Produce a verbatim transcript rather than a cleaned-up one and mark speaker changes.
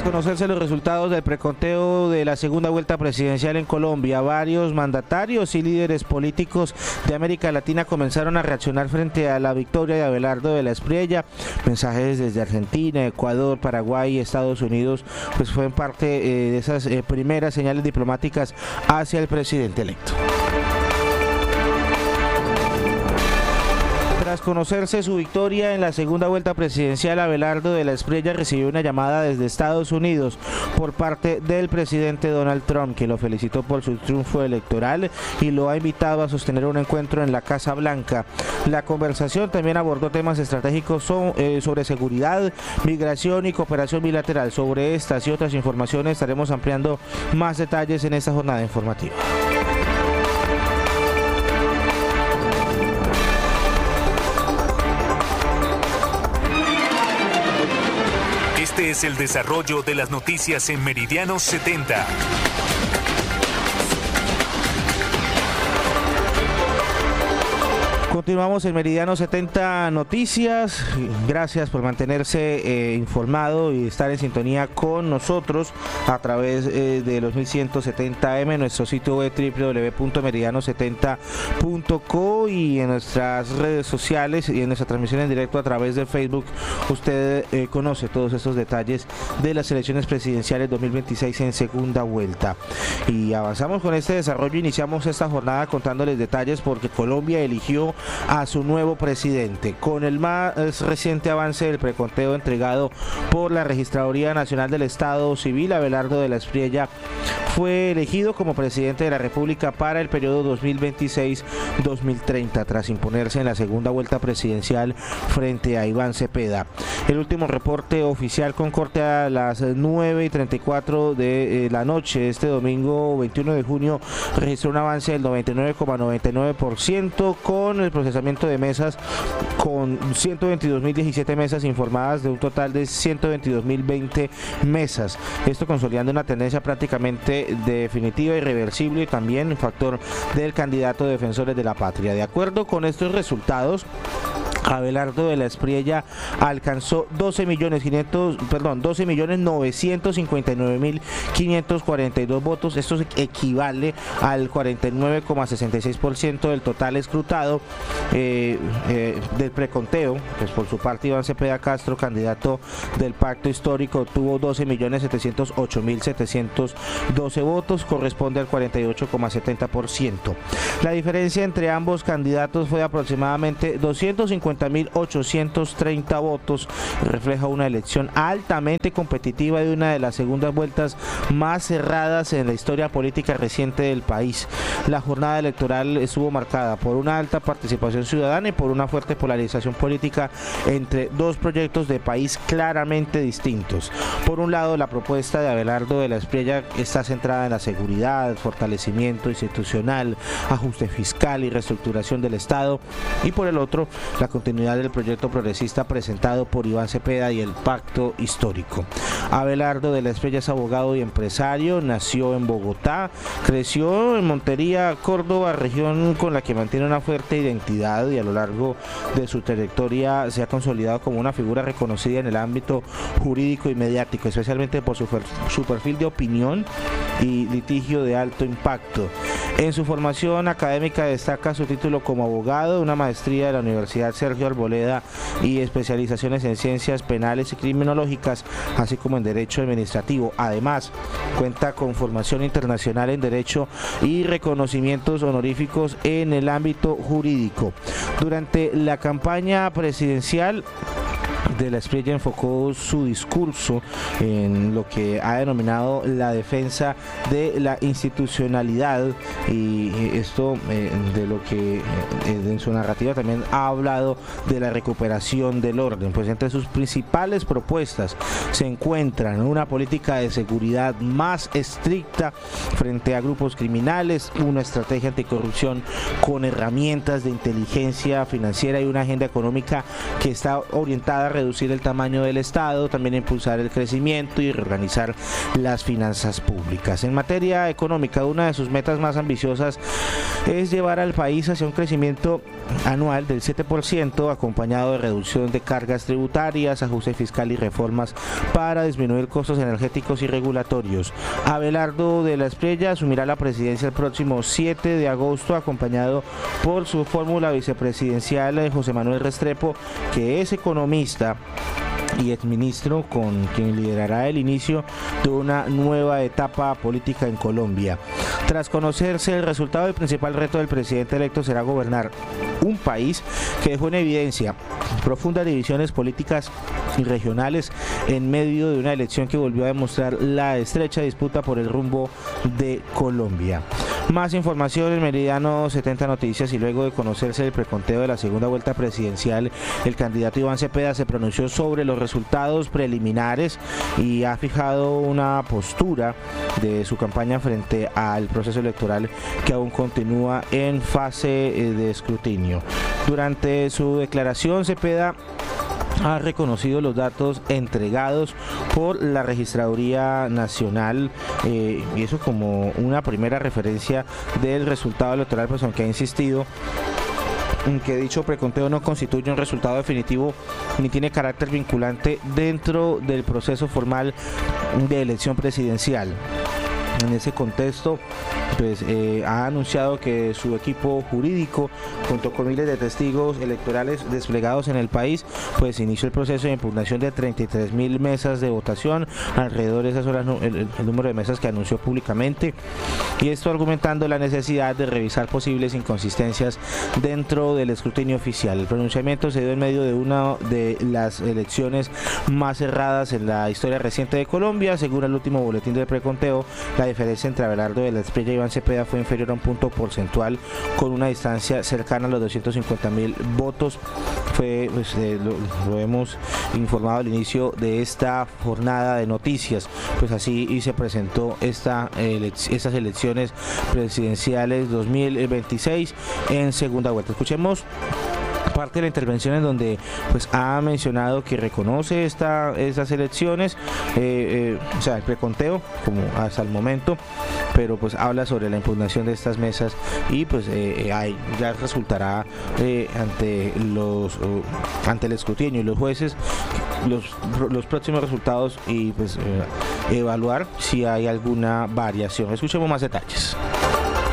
Speaker 1: conocerse los resultados del preconteo de la segunda vuelta presidencial en Colombia, varios mandatarios y líderes políticos de América Latina comenzaron a reaccionar frente a la victoria de Abelardo de la Espriella. Mensajes desde Argentina, Ecuador, Paraguay y Estados Unidos pues fueron parte eh, de esas eh, primeras señales diplomáticas hacia el presidente electo. Tras conocerse su victoria en la segunda vuelta presidencial, Abelardo de la Espriella recibió una llamada desde Estados Unidos por parte del presidente Donald Trump, que lo felicitó por su triunfo electoral y lo ha invitado a sostener un encuentro en la Casa Blanca. La conversación también abordó temas estratégicos sobre seguridad, migración y cooperación bilateral. Sobre estas y otras informaciones estaremos ampliando más detalles en esta jornada informativa.
Speaker 2: Este es el desarrollo de las noticias en Meridiano setenta.
Speaker 1: Continuamos en Meridiano setenta Noticias. Gracias por mantenerse eh, informado y estar en sintonía con nosotros a través eh, de los mil ciento setenta eme, nuestro sitio web doble u doble u doble u punto meridiano setenta punto co y en nuestras redes sociales y en nuestra transmisión en directo a través de Facebook. Usted eh, conoce todos estos detalles de las elecciones presidenciales dos mil veintiséis en segunda vuelta. Y avanzamos con este desarrollo. Iniciamos esta jornada contándoles detalles porque Colombia eligió a su nuevo presidente. Con el más reciente avance del preconteo entregado por la Registraduría Nacional del Estado Civil, Abelardo de la Espriella fue elegido como presidente de la República para el periodo dos mil veintiséis a dos mil treinta, tras imponerse en la segunda vuelta presidencial frente a Iván Cepeda. El último reporte oficial con corte a las nueve y treinta y cuatro de la noche este domingo veintiuno de junio registró un avance del noventa y nueve coma noventa y nueve por ciento con el procesamiento de mesas con ciento veintidós mil diecisiete mesas informadas de un total de ciento veintidós mil veinte mesas. Esto consolidando una tendencia prácticamente definitiva, irreversible y también un factor del candidato de Defensores de la Patria. De acuerdo con estos resultados, Abelardo de la Espriella alcanzó doce millones quinientos, perdón, doce millones novecientos cincuenta y nueve mil quinientos cuarenta y dos votos. Esto equivale al cuarenta y nueve coma sesenta y seis por ciento del total escrutado eh, eh, del preconteo. Pues por su parte, Iván Cepeda Castro, candidato del Pacto Histórico, obtuvo doce millones setecientos ocho mil setecientos doce votos, corresponde al cuarenta y ocho coma setenta por ciento. La diferencia entre ambos candidatos fue de aproximadamente doscientos cincuenta mil ochocientos treinta votos. Refleja una elección altamente competitiva y una de las segundas vueltas más cerradas en la historia política reciente del país. La jornada electoral estuvo marcada por una alta participación ciudadana y por una fuerte polarización política entre dos proyectos de país claramente distintos. Por un lado, la propuesta de Abelardo de la Espriella está centrada en la seguridad, fortalecimiento institucional, ajuste fiscal y reestructuración del Estado, y por el otro, la continuidad del proyecto progresista presentado por Iván Cepeda y el Pacto Histórico. Abelardo de la Espriella es abogado y empresario, nació en Bogotá, creció en Montería, Córdoba, región con la que mantiene una fuerte identidad y a lo largo de su trayectoria se ha consolidado como una figura reconocida en el ámbito jurídico y mediático, especialmente por su, su perfil de opinión y litigio de alto impacto. En su formación académica destaca su título como abogado, una maestría de la Universidad Sergio Arboleda y especializaciones en ciencias penales y criminológicas, así como en derecho administrativo. Además, cuenta con formación internacional en derecho y reconocimientos honoríficos en el ámbito jurídico. Durante la campaña presidencial, de la Espriella enfocó su discurso en lo que ha denominado la defensa de la institucionalidad, y esto eh, de lo que eh, en su narrativa también ha hablado de la recuperación del orden. Pues entre sus principales propuestas se encuentran una política de seguridad más estricta frente a grupos criminales, una estrategia anticorrupción con herramientas de inteligencia financiera y una agenda económica que está orientada a reducir reducir el tamaño del Estado, también impulsar el crecimiento y reorganizar las finanzas públicas. En materia económica, una de sus metas más ambiciosas es llevar al país hacia un crecimiento anual del siete por ciento, acompañado de reducción de cargas tributarias, ajuste fiscal y reformas para disminuir costos energéticos y regulatorios. Abelardo de la Espriella asumirá la presidencia el próximo siete de agosto, acompañado por su fórmula vicepresidencial José Manuel Restrepo, que es economista y exministro, con quien liderará el inicio de una nueva etapa política en Colombia. Tras conocerse el resultado, el principal reto del presidente electo será gobernar un país que dejó en evidencia profundas divisiones políticas y regionales en medio de una elección que volvió a demostrar la estrecha disputa por el rumbo de Colombia. Más información en Meridiano setenta Noticias. Y luego de conocerse el preconteo de la segunda vuelta presidencial, el candidato Iván Cepeda se pronunció sobre los resultados preliminares y ha fijado una postura de su campaña frente al proceso electoral que aún continúa en fase de escrutinio. Durante su declaración, Cepeda ha reconocido los datos entregados por la Registraduría Nacional, eh, y eso como una primera referencia del resultado electoral, pues aunque ha insistido en que dicho preconteo no constituye un resultado definitivo ni tiene carácter vinculante dentro del proceso formal de elección presidencial. En ese contexto, pues eh, ha anunciado que su equipo jurídico, junto con miles de testigos electorales desplegados en el país, pues inició el proceso de impugnación de treinta y tres mil mesas de votación, alrededor de esas horas el, el número de mesas que anunció públicamente, y esto argumentando la necesidad de revisar posibles inconsistencias dentro del escrutinio oficial. El pronunciamiento se dio en medio de una de las elecciones más cerradas en la historia reciente de Colombia. Según el último boletín del preconteo, la diferencia entre Abelardo de la Espriella y Iván Cepeda fue inferior a un punto porcentual, con una distancia cercana a los doscientos cincuenta mil votos. Fue, pues, eh, lo, lo hemos informado al inicio de esta jornada de noticias, pues así y se presentó esta ele estas elecciones presidenciales dos mil veintiséis en segunda vuelta. Escuchemos parte de la intervención en donde pues ha mencionado que reconoce esta, estas elecciones, eh, eh, o sea, el preconteo como hasta el momento, pero pues habla sobre la impugnación de estas mesas y pues eh, eh, ya resultará eh, ante los uh, ante el escrutinio y los jueces los, los próximos resultados y pues eh, evaluar si hay alguna variación. Escuchemos más detalles.